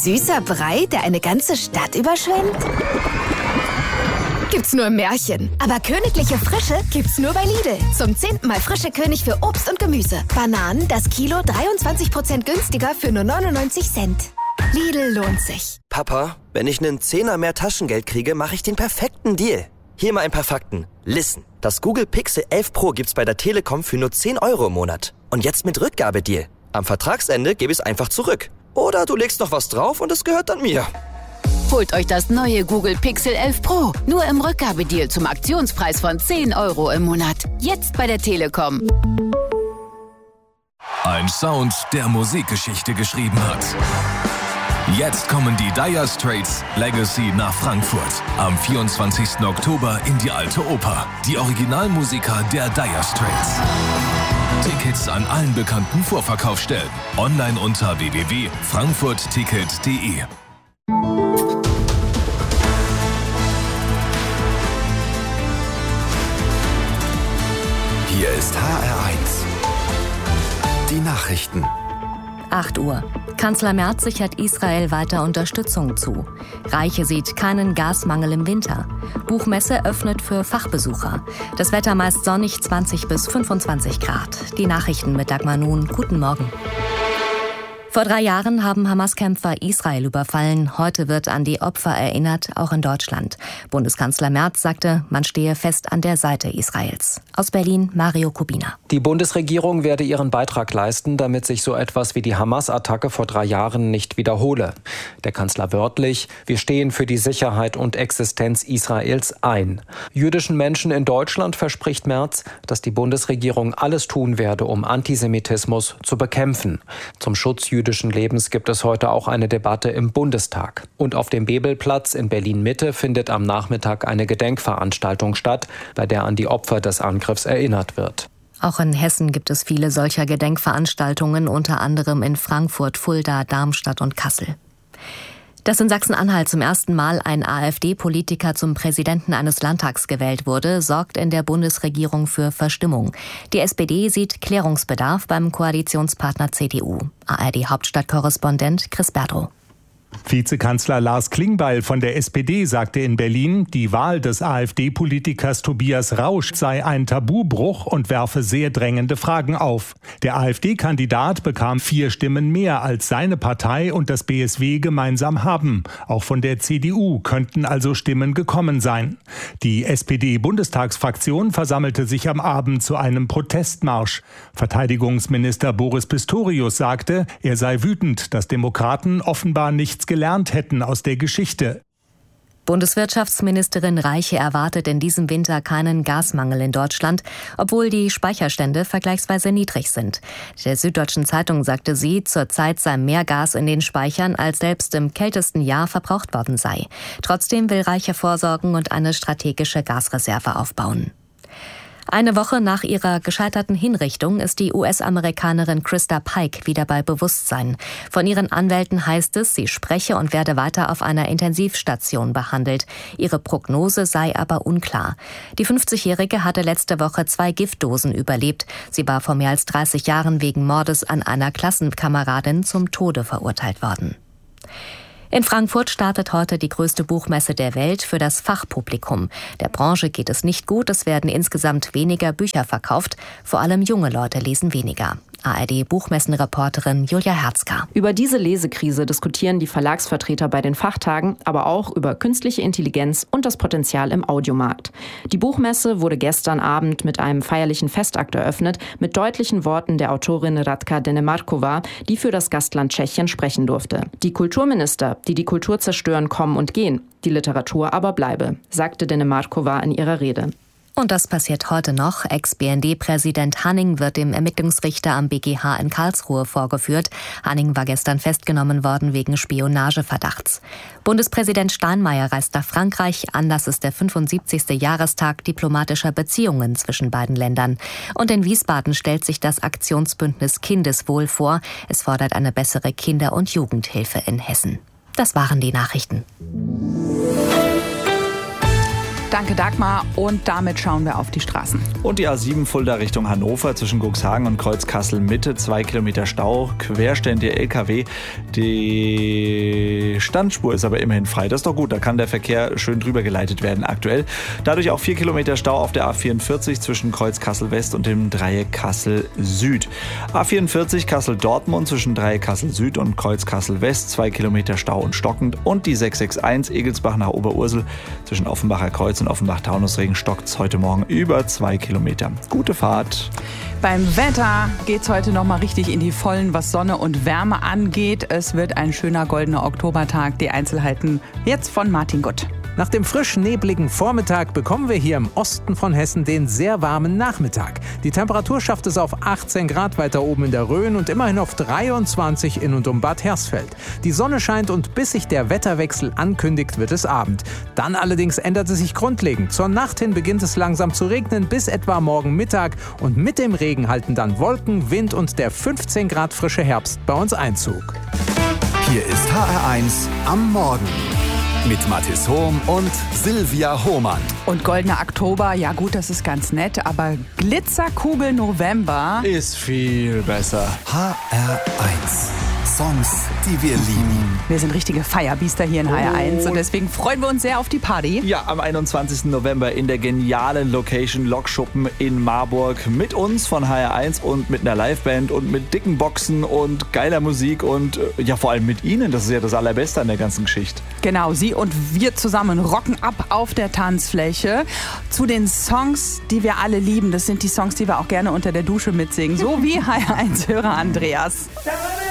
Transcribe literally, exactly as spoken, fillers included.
Süßer Brei, der eine ganze Stadt überschwemmt? Gibt's nur im Märchen. Aber königliche Frische gibt's nur bei Lidl. Zum zehnten Mal frische König für Obst und Gemüse. Bananen das Kilo dreiundzwanzig Prozent günstiger für nur neunundneunzig Cent. Lidl lohnt sich. Papa, wenn ich einen Zehner mehr Taschengeld kriege, mache ich den perfekten Deal. Hier mal ein paar Fakten. Listen, das Google Pixel elf Pro gibt's bei der Telekom für nur zehn Euro im Monat. Und jetzt mit Rückgabedeal. Am Vertragsende gebe ich es einfach zurück. Oder du legst noch was drauf und es gehört dann mir. Holt euch das neue Google Pixel elf Pro. Nur im Rückgabedeal zum Aktionspreis von zehn Euro im Monat. Jetzt bei der Telekom. Ein Sound, der Musikgeschichte geschrieben hat. Jetzt kommen die Dire Straits Legacy nach Frankfurt. Am vierundzwanzigsten Oktober in die Alte Oper. Die Originalmusiker der Dire Straits. Tickets an allen bekannten Vorverkaufsstellen. Online unter w w w punkt frankfurt ticket punkt d e. Hier ist H R eins. Die Nachrichten. acht Uhr. Kanzler Merz sichert Israel weiter Unterstützung zu. Reiche sieht keinen Gasmangel im Winter. Buchmesse öffnet für Fachbesucher. Das Wetter meist sonnig, zwanzig bis fünfundzwanzig Grad. Die Nachrichten mit Dagmar Nun. Guten Morgen. Vor drei Jahren haben Hamas-Kämpfer Israel überfallen. Heute wird an die Opfer erinnert, auch in Deutschland. Bundeskanzler Merz sagte, man stehe fest an der Seite Israels. Aus Berlin, Mario Kubina. Die Bundesregierung werde ihren Beitrag leisten, damit sich so etwas wie die Hamas-Attacke vor drei Jahren nicht wiederhole. Der Kanzler wörtlich, wir stehen für die Sicherheit und Existenz Israels ein. Jüdischen Menschen in Deutschland verspricht Merz, dass die Bundesregierung alles tun werde, um Antisemitismus zu bekämpfen. Zum Schutz jüdischen Lebens gibt es heute auch eine Debatte im Bundestag. Und auf dem Bebelplatz in Berlin-Mitte findet am Nachmittag eine Gedenkveranstaltung statt, bei der an die Opfer des Angriffs erinnert wird. Auch in Hessen gibt es viele solcher Gedenkveranstaltungen, unter anderem in Frankfurt, Fulda, Darmstadt und Kassel. Dass in Sachsen-Anhalt zum ersten Mal ein AfD-Politiker zum Präsidenten eines Landtags gewählt wurde, sorgt in der Bundesregierung für Verstimmung. Die S P D sieht Klärungsbedarf beim Koalitionspartner C D U. A R D-Hauptstadtkorrespondent Chris Berdow. Vizekanzler Lars Klingbeil von der S P D sagte in Berlin, die Wahl des AfD-Politikers Tobias Rausch sei ein Tabubruch und werfe sehr drängende Fragen auf. Der AfD-Kandidat bekam vier Stimmen mehr, als seine Partei und das B S W gemeinsam haben. Auch von der C D U könnten also Stimmen gekommen sein. Die S P D-Bundestagsfraktion versammelte sich am Abend zu einem Protestmarsch. Verteidigungsminister Boris Pistorius sagte, er sei wütend, dass Demokraten offenbar nichts gelernt hätten aus der Geschichte. Bundeswirtschaftsministerin Reiche erwartet in diesem Winter keinen Gasmangel in Deutschland, obwohl die Speicherstände vergleichsweise niedrig sind. Der Süddeutschen Zeitung sagte sie, zurzeit sei mehr Gas in den Speichern, als selbst im kältesten Jahr verbraucht worden sei. Trotzdem will Reiche vorsorgen und eine strategische Gasreserve aufbauen. Eine Woche nach ihrer gescheiterten Hinrichtung ist die U S-Amerikanerin Krista Pike wieder bei Bewusstsein. Von ihren Anwälten heißt es, sie spreche und werde weiter auf einer Intensivstation behandelt. Ihre Prognose sei aber unklar. Die fünfzigjährige hatte letzte Woche zwei Giftdosen überlebt. Sie war vor mehr als dreißig Jahren wegen Mordes an einer Klassenkameradin zum Tode verurteilt worden. In Frankfurt startet heute die größte Buchmesse der Welt für das Fachpublikum. Der Branche geht es nicht gut, es werden insgesamt weniger Bücher verkauft. Vor allem junge Leute lesen weniger. A R D-Buchmessenreporterin Julia Herzka. Über diese Lesekrise diskutieren die Verlagsvertreter bei den Fachtagen, aber auch über künstliche Intelligenz und das Potenzial im Audiomarkt. Die Buchmesse wurde gestern Abend mit einem feierlichen Festakt eröffnet, mit deutlichen Worten der Autorin Radka Denemarkova, die für das Gastland Tschechien sprechen durfte. Die Kulturminister, die die Kultur zerstören, kommen und gehen, die Literatur aber bleibe, sagte Denemarkova in ihrer Rede. Und das passiert heute noch. Ex-B N D-Präsident Hanning wird dem Ermittlungsrichter am B G H in Karlsruhe vorgeführt. Hanning war gestern festgenommen worden wegen Spionageverdachts. Bundespräsident Steinmeier reist nach Frankreich. Anlass ist der fünfundsiebzigste Jahrestag diplomatischer Beziehungen zwischen beiden Ländern. Und in Wiesbaden stellt sich das Aktionsbündnis Kindeswohl vor. Es fordert eine bessere Kinder- und Jugendhilfe in Hessen. Das waren die Nachrichten. Danke, Dagmar. Und damit schauen wir auf die Straßen. Und die A sieben Fulda Richtung Hannover zwischen Cuxhagen und Kreuz Kassel Mitte. Zwei Kilometer Stau, querständige L K W. Die Standspur ist aber immerhin frei. Das ist doch gut, da kann der Verkehr schön drüber geleitet werden aktuell. Dadurch auch vier Kilometer Stau auf der A vierundvierzig zwischen Kreuz Kassel West und dem Dreieck Kassel Süd. A vierundvierzig Kassel-Dortmund zwischen Dreieck Kassel Süd und Kreuz Kassel West. Zwei Kilometer Stau und stockend. Und die sechs sechs eins Egelsbach nach Oberursel zwischen Offenbacher Kreuz und Offenbach-Taunusring stockt es heute Morgen über zwei Kilometer. Gute Fahrt. Beim Wetter geht's heute noch mal richtig in die Vollen, was Sonne und Wärme angeht. Es wird ein schöner goldener Oktobertag. Die Einzelheiten jetzt von Martin Gutt. Nach dem frisch nebligen Vormittag bekommen wir hier im Osten von Hessen den sehr warmen Nachmittag. Die Temperatur schafft es auf achtzehn Grad weiter oben in der Rhön und immerhin auf dreiundzwanzig in und um Bad Hersfeld. Die Sonne scheint und bis sich der Wetterwechsel ankündigt, wird es Abend. Dann allerdings ändert es sich grundlegend. Zur Nacht hin beginnt es langsam zu regnen bis etwa morgen Mittag und mit dem Regen halten dann Wolken, Wind und der fünfzehn Grad frische Herbst bei uns Einzug. Hier ist H R eins am Morgen. Mit Mathis Hohm und Silvia Hohmann. Und goldener Oktober, ja gut, das ist ganz nett, aber Glitzerkugel November ist viel besser. H R eins. Songs, die wir lieben. Wir sind richtige Feierbiester hier in H R eins und deswegen freuen wir uns sehr auf die Party. Ja, am einundzwanzigsten November in der genialen Location Lokschuppen in Marburg mit uns von H R eins und mit einer Liveband und mit dicken Boxen und geiler Musik und ja vor allem mit Ihnen. Das ist ja das Allerbeste an der ganzen Geschichte. Genau, Sie und wir zusammen rocken ab auf der Tanzfläche zu den Songs, die wir alle lieben. Das sind die Songs, die wir auch gerne unter der Dusche mitsingen, so wie H R eins-Hörer Andreas.